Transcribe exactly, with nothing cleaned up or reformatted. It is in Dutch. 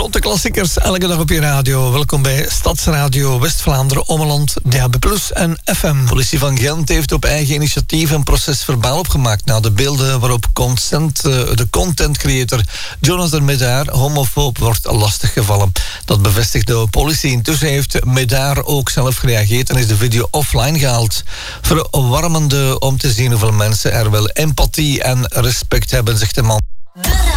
Grote klassiekers, elke dag op je radio. Welkom bij Stadsradio West-Vlaanderen, Ommeland, D A B plus en F M. De politie van Gent heeft op eigen initiatief een proces verbaal opgemaakt na de beelden waarop consent, de content creator Jonathan Medaar homofoob wordt lastiggevallen. Dat bevestigt de politie. Intussen heeft Medaar ook zelf gereageerd en is de video offline gehaald. Verwarmende om te zien hoeveel mensen er wel empathie en respect hebben, zegt de man.